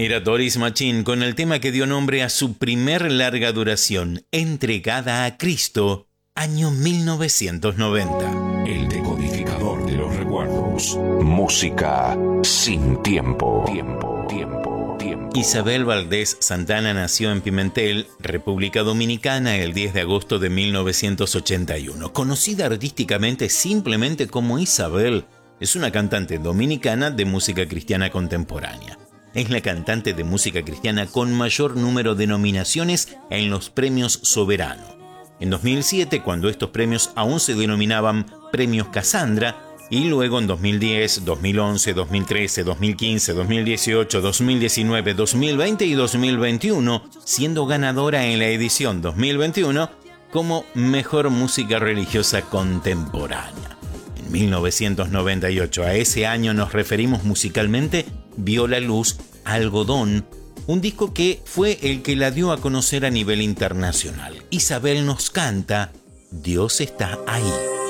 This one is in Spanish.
Era Doris Machín con el tema que dio nombre a su primer larga duración, Entregada a Cristo, año 1990. El decodificador de los recuerdos. Música sin tiempo. Isabel Valdés Santana nació en Pimentel, República Dominicana, el 10 de agosto de 1981. Conocida artísticamente simplemente como Isabel, es una cantante dominicana de música cristiana contemporánea. Es la cantante de música cristiana con mayor número de nominaciones en los premios Soberano. En 2007, cuando estos premios aún se denominaban Premios Casandra, y luego en 2010, 2011, 2013, 2015, 2018, 2019, 2020 y 2021, siendo ganadora en la edición 2021 como Mejor Música Religiosa Contemporánea. En 1998, a ese año nos referimos musicalmente, vio la luz Algodón, un disco que fue el que la dio a conocer a nivel internacional. Isabel nos canta Dios está ahí.